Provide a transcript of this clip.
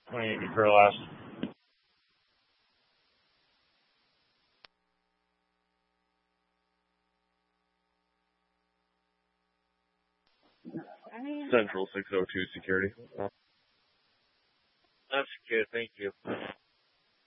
28 for last. Central 602 security. That's good, thank you.